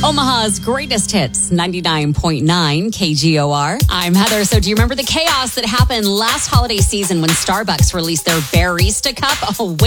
Omaha's greatest hits, 99.9 KGOR. I'm Heather. So do you remember the chaos that happened last holiday season when Starbucks released their Barista Cup? Oh,